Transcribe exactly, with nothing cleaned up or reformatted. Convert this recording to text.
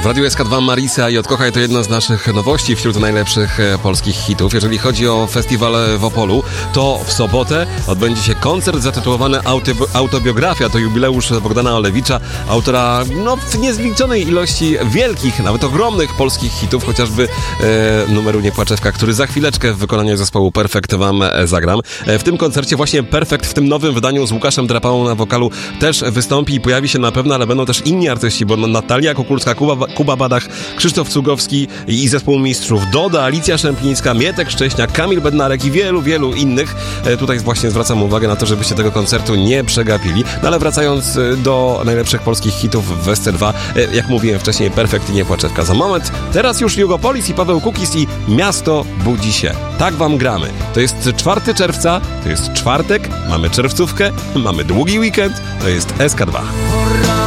W Radiu S K dwa Marisa i Odkochaj to jedna z naszych nowości wśród najlepszych polskich hitów. Jeżeli chodzi o festiwal w Opolu, to w sobotę odbędzie się koncert zatytułowany Autobi- Autobiografia. To jubileusz Bogdana Olewicza, autora no, w niezliczonej ilości wielkich, nawet ogromnych polskich hitów, chociażby e, numeru Nie Płaczewka, który za chwileczkę w wykonaniu zespołu Perfekt wam e, zagram. E, w tym koncercie właśnie Perfekt w tym nowym wydaniu z Łukaszem Drapałą na wokalu też wystąpi i pojawi się na pewno, ale będą też inni artyści, bo Natalia Kukulska, Kuba, Kuba Badach, Krzysztof Cugowski i zespół mistrzów, Doda, Alicja Szemplińska, Mietek Szcześniak, Kamil Bednarek i wielu, wielu innych. E, tutaj właśnie zwracam uwagę na to, żebyście tego koncertu nie przegapili. No ale wracając do najlepszych polskich hitów w S C dwa, e, jak mówiłem wcześniej, Perfekt i Nie Płaczewka za moment. Teraz już Jugopolis i Paweł Kukis i Miasto budzi się. Tak wam gramy. To jest czwartego czerwca, to jest czwartek, mamy czerwcówkę, mamy długi weekend, to jest S K dwa.